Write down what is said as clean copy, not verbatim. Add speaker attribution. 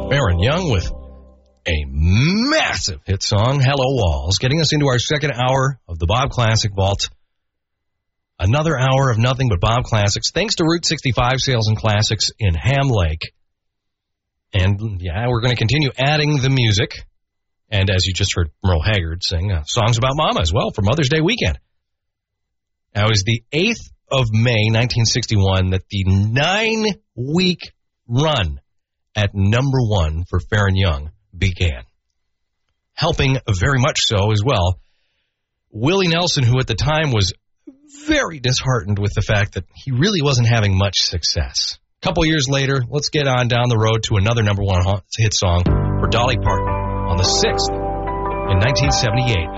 Speaker 1: Faron Young with a massive hit song, Hello Walls, getting us into our second hour of the Bob Classic Vault. Another hour of nothing but Bob Classics, thanks to Route 65 Sales and Classics in Ham Lake. And, yeah, we're going to continue adding the music. And as you just heard Merle Haggard sing, songs about Mama as well for Mother's Day weekend. Now, it was the 8th of May, 1961, that the 9-week run at number one for Faron Young began. Helping very much so as well, Willie Nelson, who at the time was very disheartened with the fact that he really wasn't having much success. A couple years later, let's get on down the road to another number one hit song for Dolly Parton on the 6th in 1978.